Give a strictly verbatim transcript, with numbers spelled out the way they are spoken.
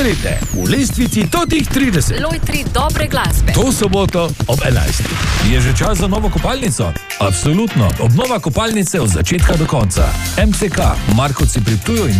Berite v lestvici totih trideset. Lojtri dobre glasbe. To soboto ob enajstih. Je že čas za novo kopalnico? Absolutno. Obnova kopalnice od začetka do konca. M C K, Markovci pri Ptuju in